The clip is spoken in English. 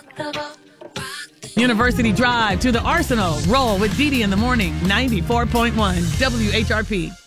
University Drive to the Arsenal. Roll with Didi in the morning. 94.1 WHRP.